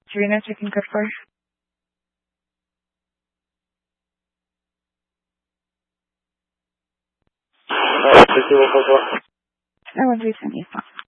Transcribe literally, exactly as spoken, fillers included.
Serena, checking code four. Uh, fifty-one four four. I want to send you.